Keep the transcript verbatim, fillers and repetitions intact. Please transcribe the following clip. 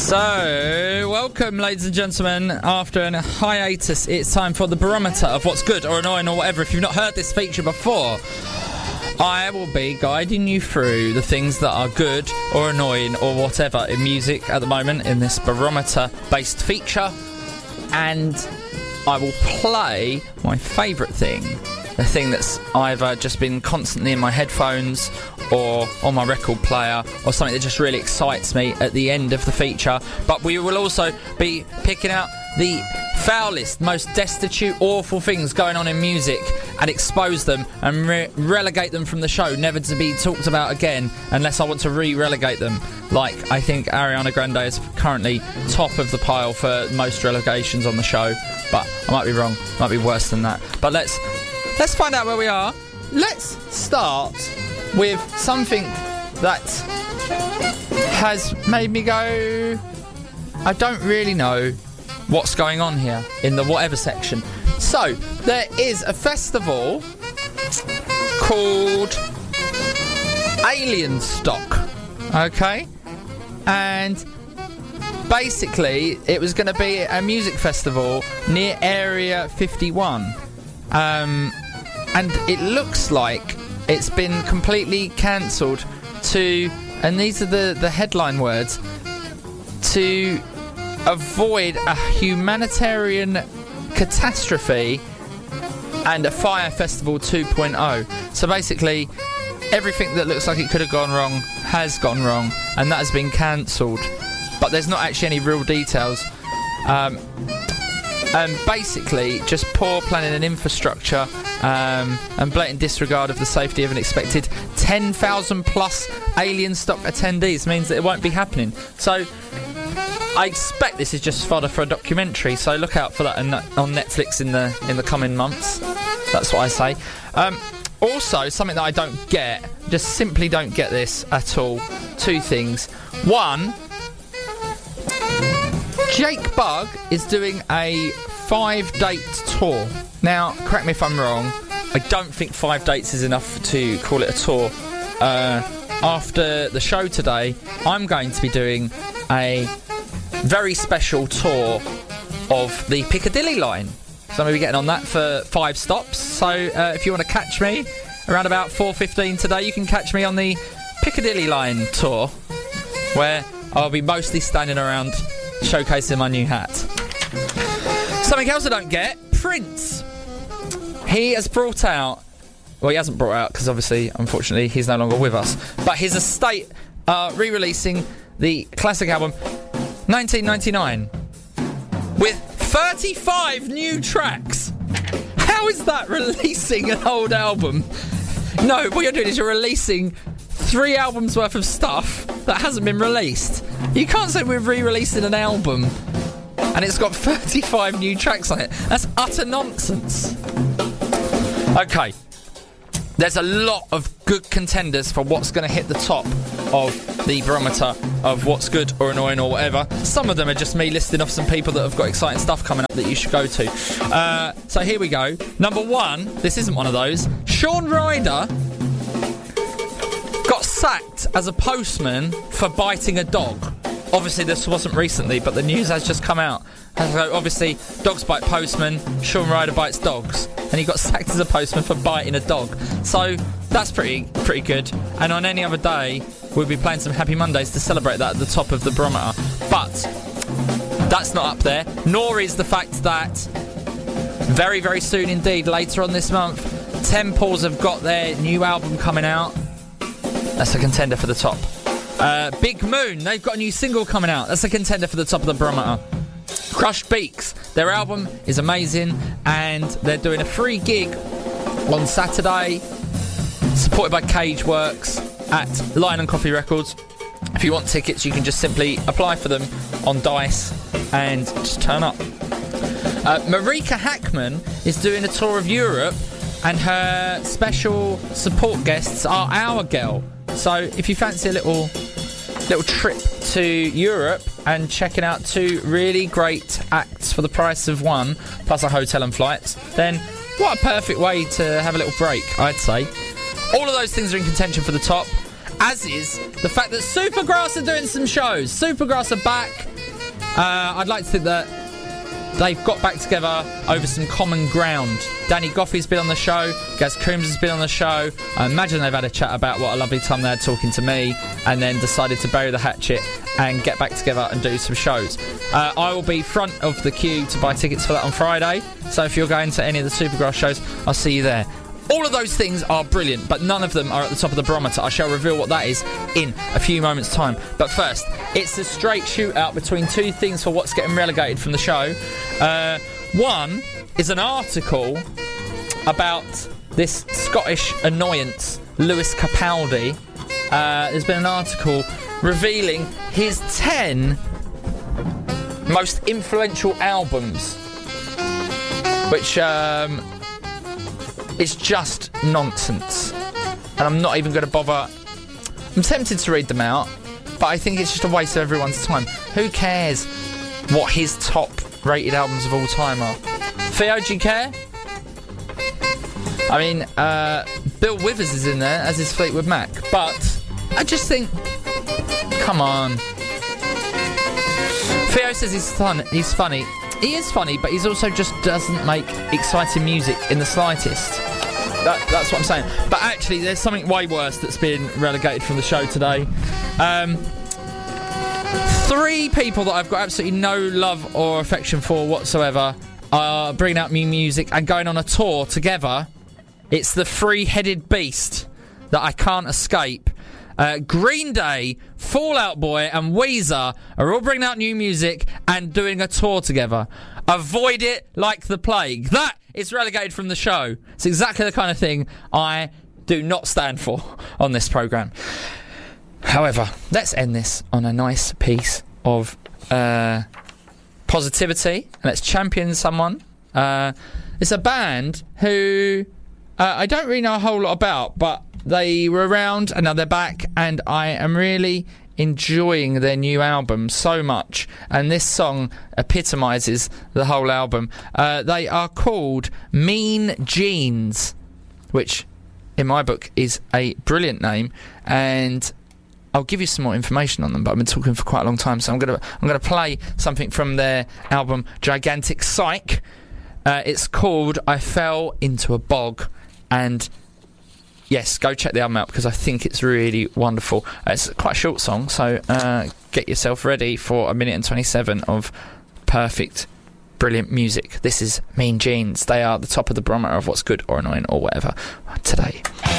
So, welcome, ladies and gentlemen. After a hiatus, it's time for the barometer of what's good or annoying or whatever. If you've not heard this feature before, I will be guiding you through the things that are good or annoying or whatever in music at the moment in this barometer-based feature. And I will play my favourite thing, the thing that's either just been constantly in my headphones or on my record player or something that just really excites me at the end of the feature. But we will also be picking out the foulest, most destitute, awful things going on in music and expose them and re- relegate them from the show, never to be talked about again unless I want to re-relegate them. Like, I think Ariana Grande is currently top of the pile for most relegations on the show, but I might be wrong, might be worse than that. But let's let's find out where we are. Let's start with something that has made me go, I don't really know what's going on here in the whatever section. So, there is a festival called Alien Stock, okay? And basically, it was going to be a music festival near Area fifty-one. Um, and it looks like it's been completely cancelled to, and these are the, the headline words, to avoid a humanitarian catastrophe and a fire festival two point oh. So basically, everything that looks like it could have gone wrong has gone wrong, and that has been cancelled. But there's not actually any real details. Um, and basically, just poor planning and infrastructure um, and blatant disregard of the safety of an expected ten thousand plus Alien Stock attendees means that it won't be happening. So I expect this is just fodder for a documentary, so look out for that on Netflix in the in the coming months. That's what I say. Um, also, something that I don't get, just simply don't get this at all. Two things. One, Jake Bugg is doing a five-date tour. Now, correct me if I'm wrong, I don't think five dates is enough to call it a tour. Uh, after the show today, I'm going to be doing a very special tour of the Piccadilly line. So I'm going to be getting on that for five stops. So uh, if you want to catch me around about four fifteen today, you can catch me on the Piccadilly line tour, where I'll be mostly standing around showcasing my new hat. Something else I don't get, Prince. He has brought out, well, he hasn't brought out because obviously, unfortunately, he's no longer with us, but his estate are re-releasing the classic album nineteen ninety-nine with thirty-five new tracks. How is that releasing an old album? No, what you're doing is you're releasing three albums worth of stuff that hasn't been released. You can't say we're re-releasing an album and it's got thirty-five new tracks on it. That's utter nonsense. Okay, there's a lot of good contenders for what's going to hit the top of the barometer of what's good or annoying or whatever. Some of them are just me listing off some people that have got exciting stuff coming up that you should go to. Uh, so here we go. Number one, this isn't one of those. Shaun Ryder got sacked as a postman for biting a dog. Obviously, this wasn't recently, but the news has just come out. So obviously, dogs bite postmen, Shaun Ryder bites dogs, and he got sacked as a postman for biting a dog. So that's pretty pretty good. And on any other day, we'll be playing some Happy Mondays to celebrate that at the top of the barometer. But that's not up there, nor is the fact that very, very soon indeed, later on this month, Temples have got their new album coming out. That's a contender for the top. Uh, Big Moon, they've got a new single coming out. That's a contender for the top of the barometer. Crushed Beaks, their album is amazing, and they're doing a free gig on Saturday, supported by Cage Works at Lion and Coffee Records. If you want tickets, you can just simply apply for them on Dice and just turn up. Uh, Marika Hackman is doing a tour of Europe, and her special support guests are Our Girl. So if you fancy a little little trip to Europe and checking out two really great acts for the price of one, plus a hotel and flights, then what a perfect way to have a little break, I'd say. All of those things are in contention for the top, as is the fact that Supergrass are doing some shows. Supergrass are back. Uh, I'd like to think that they've got back together over some common ground. Danny Goffey's been on the show. Gaz Coombs has been on the show. I imagine they've had a chat about what a lovely time they had talking to me, and then decided to bury the hatchet and get back together and do some shows. Uh, I will be front of the queue to buy tickets for that on Friday. So if you're going to any of the Supergrass shows, I'll see you there. All of those things are brilliant, but none of them are at the top of the barometer. I shall reveal what that is in a few moments' time. But first, it's a straight shootout between two things for what's getting relegated from the show. Uh, one is an article about this Scottish annoyance, Lewis Capaldi. Uh, there's been an article revealing his ten most influential albums, which... Um, It's just nonsense. And I'm not even going to bother. I'm tempted to read them out, but I think it's just a waste of everyone's time. Who cares what his top rated albums of all time are? Theo, do you care? I mean, uh, Bill Withers is in there, as is Fleetwood Mac. But I just think, come on. Theo says he's fun. He's funny. He is funny, but he's also just doesn't make exciting music in the slightest. That, that's what I'm saying. But actually, there's something way worse that's been relegated from the show today. Um, three people that I've got absolutely no love or affection for whatsoever are bringing out new music and going on a tour together. It's the three-headed beast that I can't escape. Uh, Green Day, Fall Out Boy and Weezer are all bringing out new music and doing a tour together. Avoid it like the plague. That is relegated from the show. It's exactly the kind of thing I do not stand for on this programme. However, let's end this on a nice piece of uh, positivity. And let's champion someone. Uh, it's a band who uh, I don't really know a whole lot about, but they were around and now they're back, and I am really enjoying their new album so much, and this song epitomises the whole album. Uh, they are called Mean Jeans, which in my book is a brilliant name, and I'll give you some more information on them, but I've been talking for quite a long time, so I'm gonna I'm gonna play something from their album Gigantic Psych. Uh, it's called I Fell Into a Bog, and yes, go check the album out because I think it's really wonderful. Uh, it's quite a short song, so uh, get yourself ready for a minute and twenty-seven of perfect, brilliant music. This is Mean Jeans. They are the top of the barometer of what's good or annoying or whatever today.